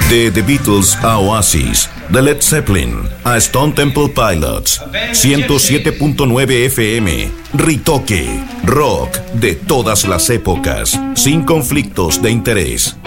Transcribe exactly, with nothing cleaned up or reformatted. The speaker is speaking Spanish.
De The Beatles a Oasis, de Led Zeppelin a Stone Temple Pilots. ciento siete punto nueve F M. Ritoque. Rock de todas las épocas, sin conflictos de interés.